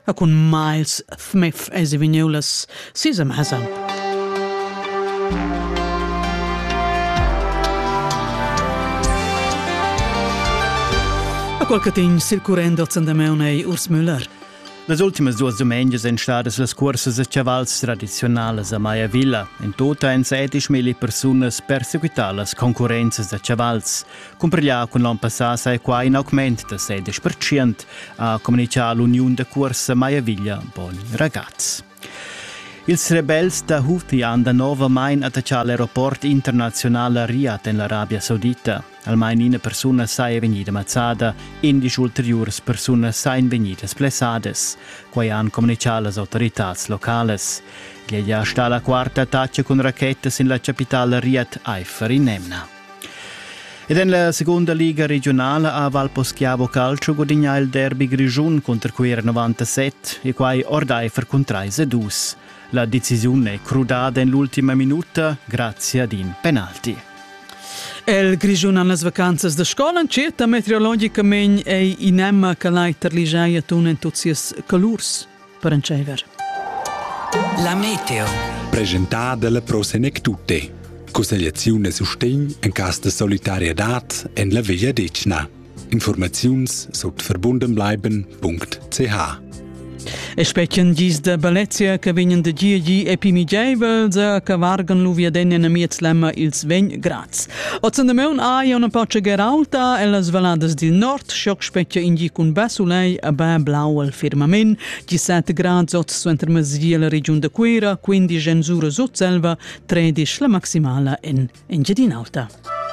a con Miles Smith e si vignulas sisa mesa. A qualche ting circurrendo zandameun e Urs Müller. Las ultimas duas domengias en stadas las cursas de chavals tradicionales a Maia Villa. In tota en 7.000 personas perseguitalas concurrenzas de chavals. Comprelia con l'an passat sai qua in augment de 16% a comunicar l'Union de Cursa Maia Villa Bon Ragazz. Ils rebels da Houthi han da nova main attacciato l'aeroport internazionale Riyadh in l'Arabia Saudita. Almain una persona sai venida mazzada, 11 ulteriores personas sai venida splessades, quai han comunicato las autorità locales. Gli sta la quarta attacca con rachetes in la capitale Riyadh Haifa in Nemna. Ed in la seconda liga regionale a Valposchiavo Calcio guadagna il derby Grigiun contro Quera 97 e quai Ordaifer con 3-2. La decisione è crudata in l'ultima minuta grazie ad un penalti. El Grigiun han las vacanzas de scola, certa meteorologicament e inemma che l'aiter ligeia tun en tutsias calurs per encever. La meteo. Presentada la prosenectute. Consigliazione sustegn in cas de solidarietà en la via decna. Informaziuns sot verbundenbleiben.ch. E specchian gis de Balezia che vengono de Gigi e Pimigevels che vargan l'uvia denne a miez lemma ils 20 grads. O zandameun aia una pocha geralta e las valadas del nord, scioc specchia indi con besulei a be blau al firmament, 17 grads ot suenter masia la regione de Quera, 15 genzura sot selva, 13 la maximala in Gedinalta.